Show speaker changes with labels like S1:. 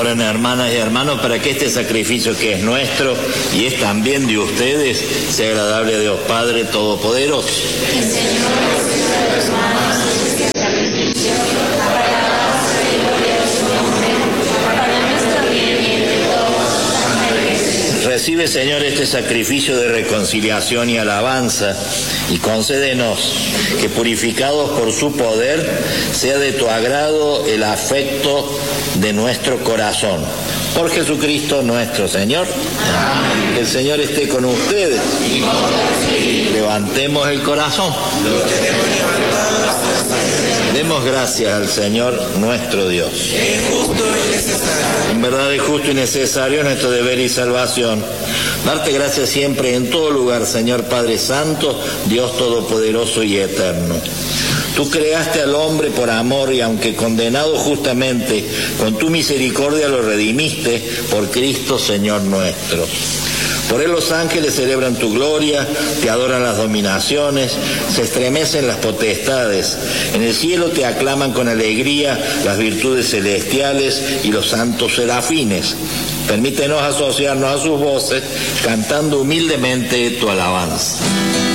S1: Oren, hermanas y hermanos, para que este sacrificio que es nuestro y es también de ustedes sea agradable a Dios Padre Todopoderoso.
S2: El Señor reciba de las manos este sacrificio para la alabanza y gloria de su nombre, para nuestro bien y el de todos los ángeles.
S1: Recibe, Señor, este sacrificio de reconciliación y alabanza, y concédenos que, purificados por su poder, sea de tu agrado el afecto de nuestro corazón. Por Jesucristo nuestro Señor. Amén. Que el Señor esté con ustedes. Levantemos el corazón. Demos gracias al Señor nuestro Dios. En verdad es justo y necesario nuestro deber y salvación. Darte gracias siempre en todo lugar, Señor Padre Santo, Dios Todopoderoso y Eterno. Tú creaste al hombre por amor y aunque condenado justamente, con tu misericordia lo redimiste por Cristo Señor nuestro. Por él los ángeles celebran tu gloria, te adoran las dominaciones, se estremecen las potestades. En el cielo te aclaman con alegría las virtudes celestiales y los santos serafines. Permítenos asociarnos a sus voces, cantando humildemente tu alabanza.